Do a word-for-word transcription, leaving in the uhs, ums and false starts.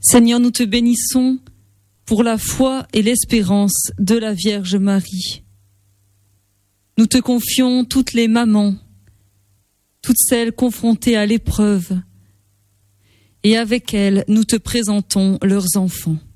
Seigneur, nous te bénissons pour la foi et l'espérance de la Vierge Marie. Nous te confions toutes les mamans, toutes celles confrontées à l'épreuve, et avec elles, nous te présentons leurs enfants.